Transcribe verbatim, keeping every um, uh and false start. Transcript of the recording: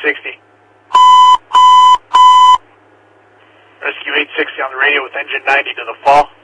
sixty. Rescue eight sixty on the radio with engine ninety to the fall.